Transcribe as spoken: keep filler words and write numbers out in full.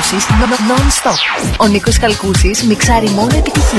αφιερώσεις non-stop. Ο Νίκος Καλκούσης μιξάρει μόνο επιτυχίες.